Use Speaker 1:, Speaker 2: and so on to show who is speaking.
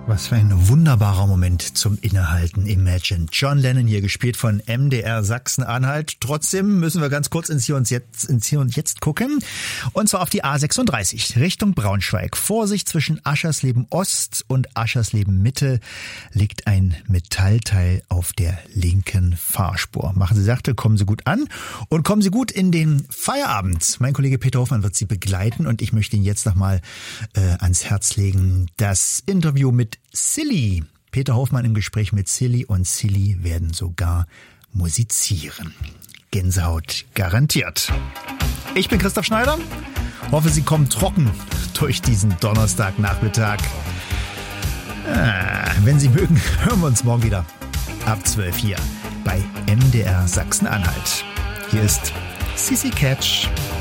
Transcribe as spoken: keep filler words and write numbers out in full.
Speaker 1: Was für ein wunderbarer Moment zum Innehalten. Imagine. John Lennon hier, gespielt von M D R Sachsen-Anhalt. Trotzdem müssen wir ganz kurz ins Hier und Jetzt, ins Hier und Jetzt gucken. Und zwar auf die A sechsunddreißig, Richtung Braunschweig. Vorsicht, zwischen Aschersleben Ost und Aschersleben Mitte liegt ein Metallteil auf der linken Fahrspur. Machen Sie sachte, kommen Sie gut an und kommen Sie gut in den Feierabend. Mein Kollege Peter Hofmann wird Sie begleiten und ich möchte Ihnen jetzt nochmal äh, ans Herz legen, das Interview mit Silly. Peter Hofmann im Gespräch mit Silly und Silly werden sogar musizieren. Gänsehaut garantiert. Ich bin Christoph Schneider. Hoffe, Sie kommen trocken durch diesen Donnerstagnachmittag. Ah, wenn Sie mögen, hören wir uns morgen wieder ab zwölf hier bei M D R Sachsen-Anhalt. Hier ist Sissy Catch.